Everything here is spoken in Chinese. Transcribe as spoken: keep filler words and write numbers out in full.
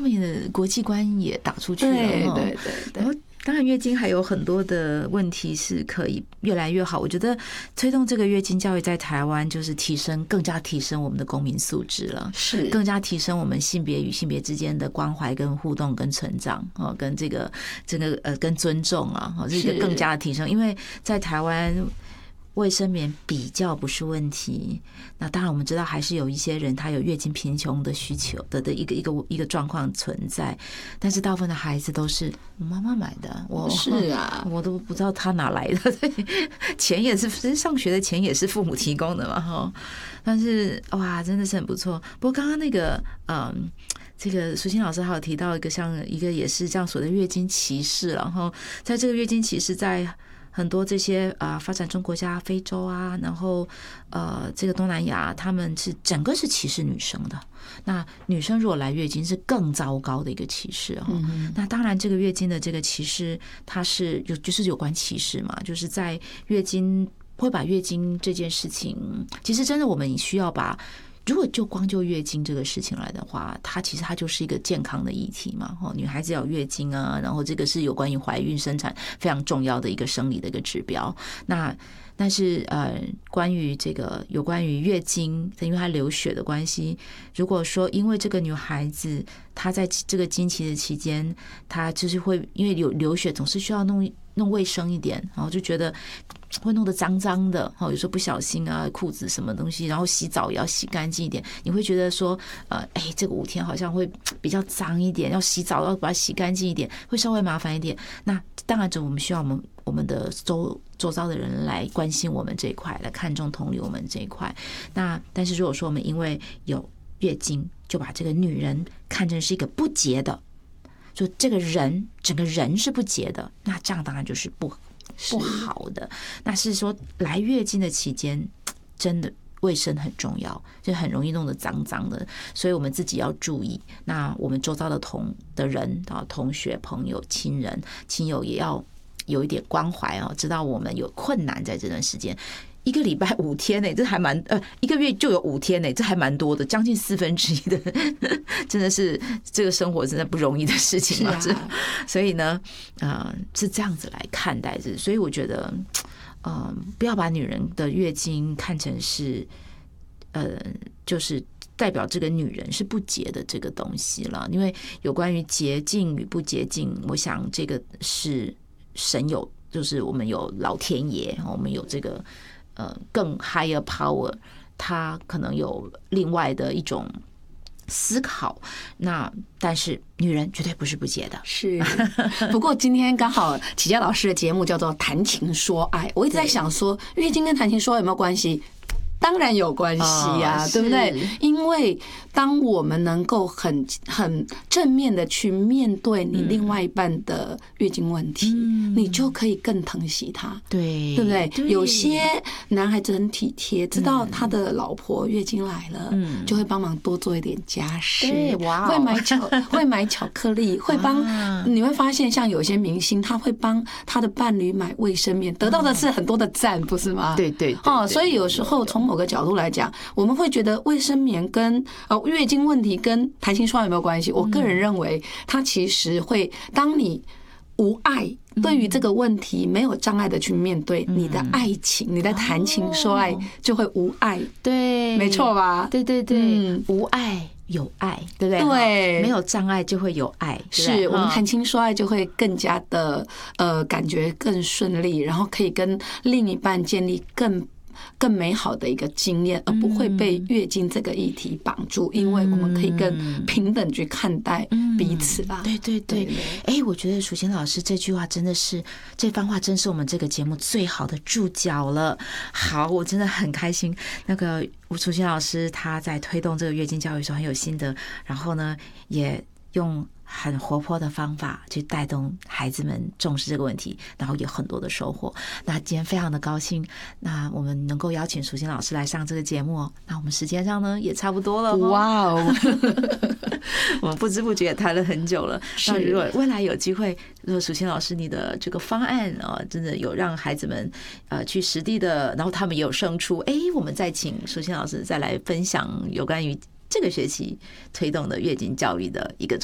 们的国际观也打出去了。 对对对对。 然后当然月经还有很多的问题是可以越来越好，我觉得推动这个月经教育在台湾就是提升更加提升我们的公民素质了， 是更加提升我们性别与性别之间的关怀跟互动跟成长啊，跟这个这个呃跟尊重啊，这个更加的提升，因为在台湾卫生棉比较不是问题，那当然我们知道还是有一些人他有月经贫穷的需求的的一个一个一个状况存在，但是大部分的孩子都是我妈妈买的，我是啊， 我都不知道他哪来的，钱也是上学的钱也是父母提供的嘛哈，但是哇真的是很不错。不过刚刚那个嗯。这个淑馨老师还有提到一个像一个也是这样所谓的月经歧视，然后在这个月经歧视在很多这些啊发展中国家、非洲啊，然后呃这个东南亚，他们是整个是歧视女生的。那女生如果来月经是更糟糕的一个歧视哦。那当然，这个月经的这个歧视，它是有就是有关歧视嘛，就是在月经会把月经这件事情，其实真的我们需要把。如果就光就月经这个事情来的话，它其实它就是一个健康的议题嘛。女孩子要月经啊，然后这个是有关于怀孕生产非常重要的一个生理的一个指标。那但是呃，关于这个有关于月经，因为她流血的关系，如果说因为这个女孩子她在这个经期的期间，她就是会因为有流血，总是需要弄弄卫生一点，然后就觉得会弄得脏脏的，有时候不小心啊，裤子什么东西，然后洗澡也要洗干净一点。你会觉得说，呃，哎，这个五天好像会比较脏一点，要洗澡要把它洗干净一点，会稍微麻烦一点。那当然，我们需要我们我们的周周遭的人来关心我们这一块，来看重同理我们这一块。那但是如果说我们因为有月经，就把这个女人看成是一个不洁的。就这个人整个人是不洁的，那这样当然就是不不好的。那是说来月经的期间，真的卫生很重要，就很容易弄得脏脏的，所以我们自己要注意。那我们周遭的同的人啊，同学、朋友、亲人、亲友也要有一点关怀啊，知道我们有困难在这段时间。一个礼拜五天呢、欸，这还蛮呃，一个月就有五天呢、欸，这还蛮多的，将近四分之一的，真的是这个生活真的不容易的事情嘛。啊、所以呢，呃，是这样子来看待这，所以我觉得，呃，不要把女人的月经看成是，呃，就是代表这个女人是不洁的这个东西了，因为有关于洁净与不洁净，我想这个是神有，就是我们有老天爷，我们有这个。呃，更 higher power， 它可能有另外的一种思考。那但是女人绝对不是不洁的。 是，不过今天刚好启佳老师的节目叫做《谈情说爱》，我一直在想说，月经跟谈情说爱有没有关系？当然有关系呀、啊，对不对？因为当我们能够很很正面的去面对你另外一半的月经问题，嗯、你就可以更疼惜他，对对不对？对，有些男孩子很体贴，知道他的老婆月经来了，嗯、就会帮忙多做一点家事，哇，会买巧会买巧克力，会帮。你会发现，像有些明星，他会帮他的伴侣买卫生棉，得到的是很多的赞，不是吗？ 对对哦，所以有时候从某个角度来讲，我们会觉得卫生棉跟呃月经问题跟谈情说爱有没有关系？我个人认为，它其实会当你无爱，对于这个问题没有障碍的去面对你的爱情，你的谈情说爱就会无爱， 对， 没错吧？ 对对对，无爱。有爱，对不对？ 对， 没有障碍就会有爱， 是我们谈情说爱就会更加的呃，感觉更顺利，然后可以跟另一半建立更更美好的一个经验，而不会被月经这个议题绑住，因为我们可以更平等去看待彼此啦。 对对对，哎，我觉得淑馨老师这句话真的是，这番话真是我们这个节目最好的注脚了。好，我真的很开心。那个吴淑馨老师他在推动这个月经教育的时候很有心得，然后呢，也用很活泼的方法去带动孩子们重视这个问题，然后有很多的收获。那今天非常的高兴，那我们能够邀请淑馨老师来上这个节目哦。那我们时间上呢也差不多了。 哇哦， 我们不知不觉也谈了很久了。那如果未来有机会，如果淑馨老师你的这个方案啊，真的有让孩子们呃去实地的，然后他们也有胜出，哎，我们再请淑馨老师再来分享有关于这个学期推动的月经教育的一个